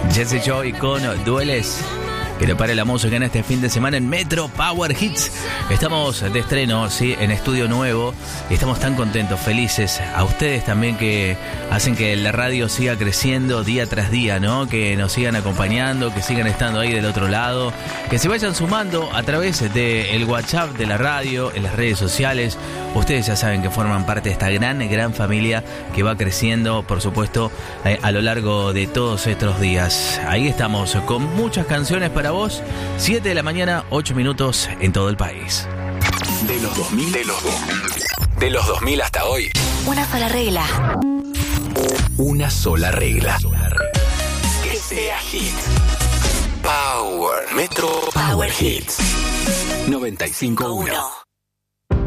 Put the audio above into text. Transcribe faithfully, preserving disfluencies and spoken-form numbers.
Jesse Joy con Dueles. Que le pare la música en este fin de semana en Metro Power Hits. Estamos de estreno, ¿sí? En estudio nuevo. Y estamos tan contentos, felices. A ustedes también que hacen que la radio siga creciendo día tras día, ¿no? Que nos sigan acompañando, que sigan estando ahí del otro lado. Que se vayan sumando a través del WhatsApp de la radio, en las redes sociales. Ustedes ya saben que forman parte de esta gran, gran familia que va creciendo, por supuesto, eh, a lo largo de todos estos días. Ahí estamos con muchas canciones para vos. siete de la mañana, ocho minutos en todo el país. De los dos mil, de los dos mil, de los dos mil hasta hoy. Una sola regla. Una sola regla. Que sea hit. Power. Metro Power Hits. noventa y cinco punto uno.